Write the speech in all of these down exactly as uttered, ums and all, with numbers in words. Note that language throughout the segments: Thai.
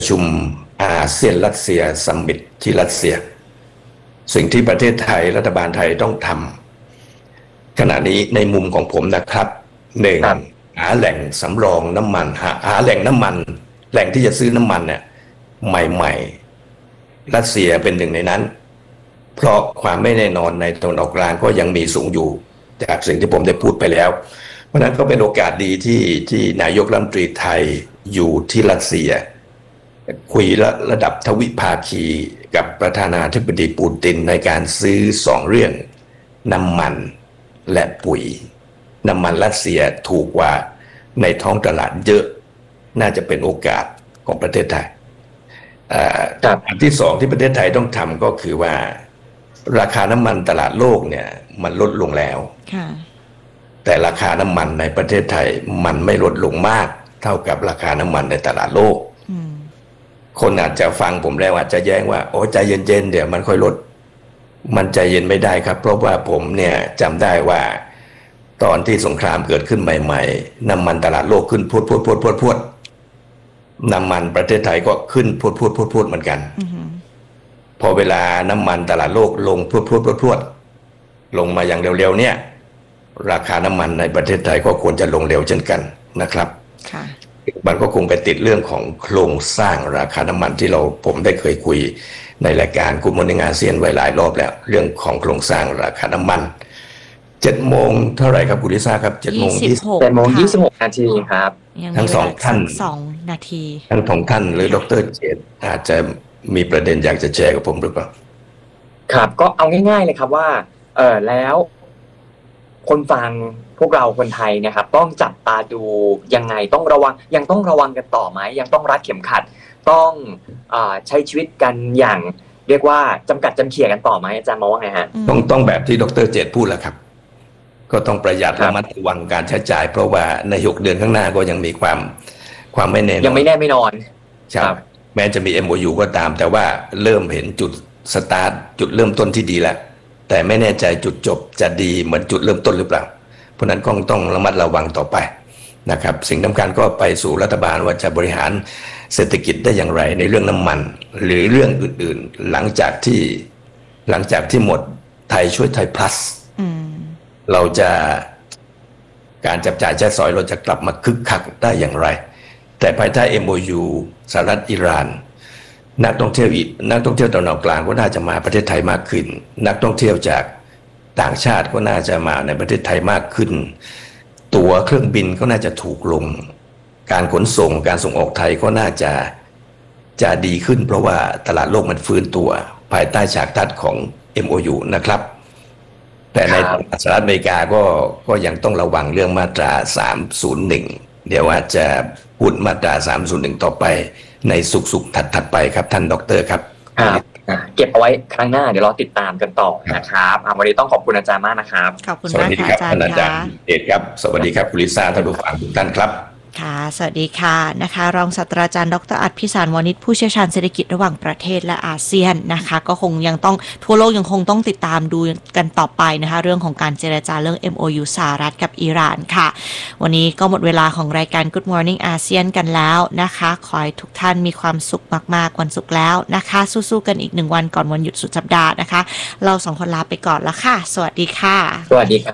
ชุมอาเซียนรัสเซียซัมมิตที่รัสเซียสิ่งที่ประเทศไทยรัฐบาลไทยต้องทำขณะนี้ในมุมของผมนะครับหนึ่งหาแหล่งสำรองน้ำมันหาหาแหล่งน้ำมันแหล่งที่จะซื้อน้ำมันเนี่ยใหม่ๆรัสเซียเป็นหนึ่งในนั้นเพราะความไม่แน่นอนในตะวันออกกลางก็ยังมีสูงอยู่จากสิ่งที่ผมได้พูดไปแล้วเพราะนั้นก็เป็นโอกาสดีที่ที่นายกรัฐมนตรีไทยอยู่ที่รัสเซียคุยระระดับทวิภาคีกับประธานาธิบดีปูตินในการซื้อสองเรื่องน้ำมันและปุ๋ยน้ำมันรัสเซียถูกกว่าในท้องตลาดเยอะน่าจะเป็นโอกาสของประเทศไทยอันที่สองที่ประเทศไทยต้องทำก็คือว่าราคาน้ำมันตลาดโลกเนี่ยมันลดลงแล้วแต่ราคาน้ำมันในประเทศไทยมันไม่ลดลงมากเท่ากับราคาน้ำมันในตลาดโลกคนอาจจะฟังผมแล้วอาจจะแย้งว่าโอ้ใจเย็นๆเดี๋ยวมันค่อยลดมันใจเย็นไม่ได้ครับเพราะว่าผมเนี่ยจำได้ว่าตอนที่สงครามเกิดขึ้นใหม่ๆน้ำมันตลาดโลกขึ้นพรวดพรวดพรวดพรวดพรวดน้ำมันประเทศไทยก็ขึ้นพรวดพรวดพรวดพรวดเหมือนกันพอเวลาน้ำมันตลาดโลกลงพรวดพรวดพรวดพรวดลงมาอย่างเร็วๆเนี่ยราคาน้ำมันในประเทศไทยก็ควรจะลงเร็วเช่นกันนะครับมันก็คงไปติดเรื่องของโครงสร้างราคาน้ำมันที่เราผมได้เคยคุยในรายการGood Morning อาเซียนไว้หลายรอบแล้วเรื่องของโครงสร้างราคาน้ำมันเจ็ดโมงเท่าไหร่ครับคุณลิซ่าครับเจ็ดโมงยี่สิบหกเจ็ดโมงยี่สิบหกนาทีครับทั้งสองท่านสองนาทีทั้งสองท่านหรือดร.เจตอาจจะมีประเด็นอยากจะแชร์กับผมหรือเปล่าครับก็เอาง่ายๆเลยครับว่าเออแล้วคนฟังพวกเราคนไทยนะครับต้องจับตาดูยังไงต้องระวังยังต้องระวังกันต่อไหมยังต้องรัดเข็มขัดต้องเอ่อใช้ชีวิตกันอย่างเรียกว่าจำกัดจำเขี่ยกันต่อไหมอาจารย์มองว่าไงฮะต้องต้องแบบที่ดร.เจตพูดแหละครับก็ต้องประหยัดระมัดระวังการใช้จ่ายเพราะว่าในหกเดือนข้างหน้าก็ยังมีความความไม่แน่นอนยังไม่แน่ไม่นอนครับแม้จะมี เอ็ม โอ ยู ก็ตามแต่ว่าเริ่มเห็นจุดสตาร์ทจุดเริ่มต้นที่ดีแล้วแต่ไม่แน่ใจจุดจบจะดีเหมือนจุดเริ่มต้นหรือเปล่าเพราะนั้นก็ต้องระมัดระวังต่อไปนะครับสิ่งสำคัญก็ไปสู่รัฐบาลว่าจะบริหารเศรษฐกิจได้อย่างไรในเรื่องน้ำมันหรือเรื่องอื่นๆหลังจากที่หลังจากที่หมดไทยช่วยไทย plus เราจะการจับจ่ายใช้สอยเราจะกลับมาคึกคักได้อย่างไรแต่ภายใต้ เอ็ม โอ ยู สหรัฐอิหร่านนักท่องเที่ยวอีกนักท่องเที่ยวตะวันออกกลางก็น่าจะมาประเทศไทยมากขึ้นนักท่องเที่ยวจากต่างชาติก็น่าจะมาในประเทศไทยมากขึ้นตั๋วเครื่องบินก็น่าจะถูกลงการขนส่งการส่งออกไทยก็น่าจะจะดีขึ้นเพราะว่าตลาดโลกมันฟื้นตัวภายใต้ฉากทัศน์ของ เอ็ม โอ ยู นะครับแต่ในสหรัฐอเมริกาก็ก็ยังต้องระวังเรื่องมาตราสามศูนย์หนึ่งเดี๋ยวอาจจะพูดมาตราสามศูนย์หนึ่งต่อไปในสุกๆถัดๆไปครับท่านดร.ครับเก็บเอาไว้ครั้งหน้าเดี๋ยวรอติดตามกันต่อนะครับวันนี้ต้องขอบคุณอาจารย์มากนะครับขอบคุณมากค่ะอาจารย์ค่ะเอกครับสวัสดีครับคุณลิซ่าท่านผู้ฟังทุกท่านครับค่ะสวัสดีค่ะนะคะรองศาสตราจารย์ดร.อัฏฐพิสารวณิชผู้เชี่ยวชาญเศรษฐกิจระหว่างประเทศและอาเซียนนะคะก็คงยังต้องทั่วโลกยังคงต้องติดตามดูกันต่อไปนะคะเรื่องของการเจรจาเรื่อง เอ็ม โอ ยู สหรัฐกับอิหร่านค่ะวันนี้ก็หมดเวลาของรายการ Good Morning อาเซียนกันแล้วนะคะขอให้ทุกท่านมีความสุขมากๆวันศุกร์แล้วนะคะสู้ๆกันอีกหนึ่งวันก่อนวันหยุดสุดสัปดาห์นะคะเราสองคนลาไปก่อนแล้วค่ะสวัสดีค่ะสวัสดีครับ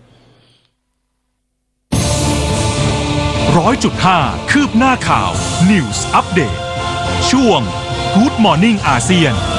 ร้อยจุดห้าคืบหน้าข่าว News Update ช่วง Good Morning อาเซียน